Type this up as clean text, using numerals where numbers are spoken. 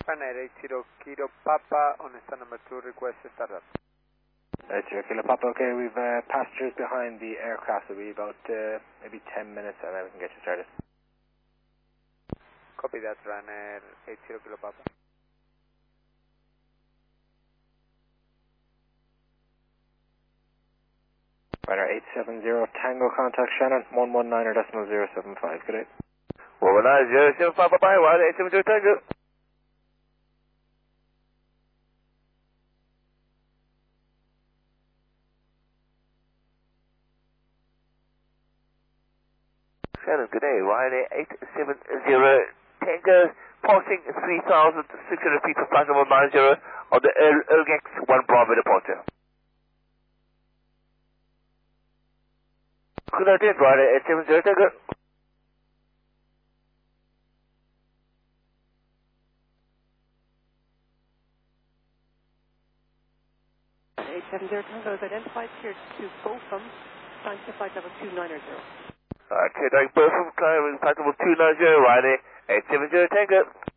Ryanair 80 Kilo Papa on stand number 2, request startup. 80 Kilo Papa, okay, we've passengers behind the aircraft, so we'll be about maybe 10 minutes and then we can get you started. Copy that, Ryanair 80 Kilo Papa. Ryanair 870 Tango, contact Shannon, 119.075, good day. 119.075, bye-bye, Ryanair 870 Tango. Shannon, good day, Ryanair 870 Tango, passing 3,600 feet for flight number 90 on the Ergex 1 Bravo departure. Good idea, Ryanair 870 Tango. Tango is identified here to Botham, time to flight level 290. Okay, Botham, climbing flight level 290, Ryanair 870 Tango.